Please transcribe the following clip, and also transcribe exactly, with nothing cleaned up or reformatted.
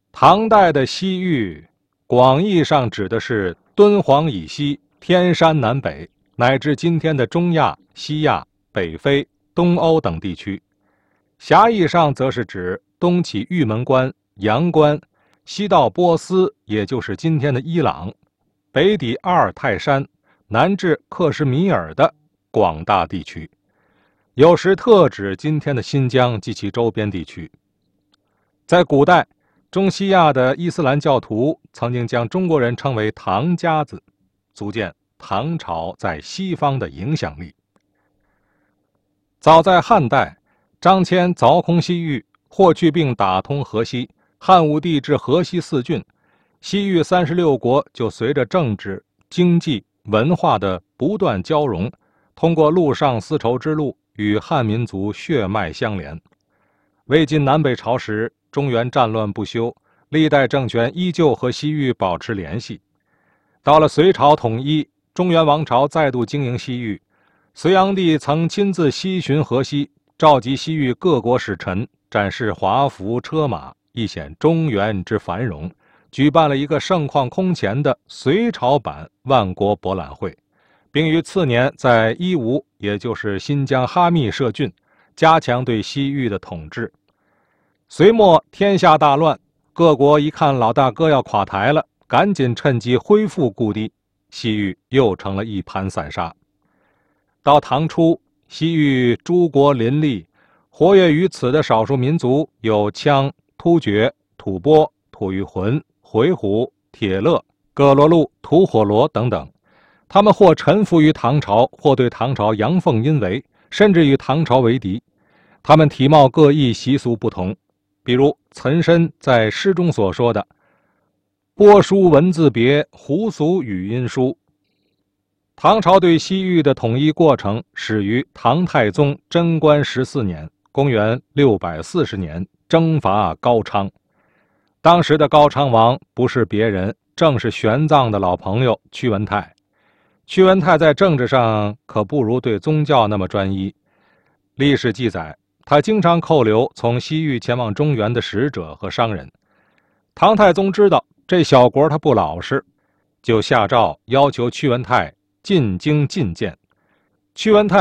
唐代的西域，广义上指的是敦煌以西、天山南北，乃至今天的中亚、西亚、北非、东欧等地区；狭义上则是指东起玉门关、阳关，西到波斯，也就是今天的伊朗，北抵阿尔泰山，南至克什米尔的广大地区，有时特指今天的新疆及其周边地区。在古代，中西亚的伊斯兰教徒曾经将中国人称为唐家子，足见唐朝在西方的影响力。早在汉代，张骞凿空西域，霍去病打通河西，汉武帝至河西四郡，西域三十六国就随着政治、经济、文化的不断交融，通过陆上丝绸之路与汉民族血脉相连。魏晋南北朝时，中原战乱不休，历代政权依旧和西域保持联系。到了隋朝统一，中原王朝再度经营西域，隋炀帝曾亲自西巡河西，召集西域各国使臣，展示华服车马，一显中原之繁荣，举办了一个盛况空前的隋朝版万国博览会，并于次年在伊吾，也就是新疆哈密设郡，加强对西域的统治。隋末天下大乱，各国一看老大哥要垮台了，赶紧趁机恢复故地，西域又成了一盘散沙。到唐初，西域诸国林立，活跃于此的少数民族有羌、突厥、吐蕃、吐谷浑、回鹘、铁勒、葛罗路、吐火罗等等，他们或臣服于唐朝，或对唐朝阳奉阴违，甚至与唐朝为敌。他们体貌各异，习俗不同，比如岑参在诗中所说的波书文字别，胡俗语音疏。唐朝对西域的统一过程始于唐太宗贞观十四年，公元六百四十年，征伐高昌。当时的高昌王不是别人，正是玄奘的老朋友屈文泰。屈文泰在政治上可不如对宗教那么专一。历史记载，他经常扣留从西域前往中原的使者和商人。唐太宗知道这小国他不老实，就下诏要求屈文泰进京觐见。屈文泰